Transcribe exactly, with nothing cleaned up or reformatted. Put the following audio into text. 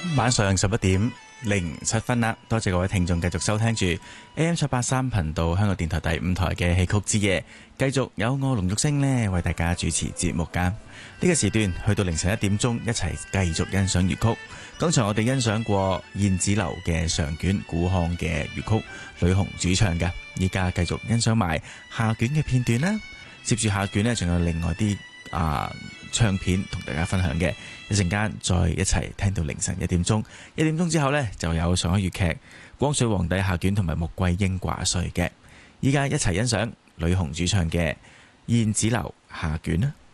晚上十一點零七分啦，多謝各位聽眾繼續收聽住 A M 七八三頻道香港電台第五台嘅戲曲之夜，繼續有我龍玉星呢為大家主持節目噶。呢、這個時段去到凌晨一點鐘，一齊繼續欣賞粵曲。剛才我哋欣賞過燕子樓嘅上卷古漢嘅粵曲，呂紅主唱嘅，依家繼續欣賞埋下卷嘅片段啦。接住下卷呢，仲有另外啲啊唱片同大家分享嘅，一陣間再一齊聽到凌晨一點鐘。一點鐘之後呢，就有上海粵劇《光緒皇帝》下卷同埋穆桂英掛帥嘅。依家一齊欣賞呂紅主唱嘅燕子樓下卷啦。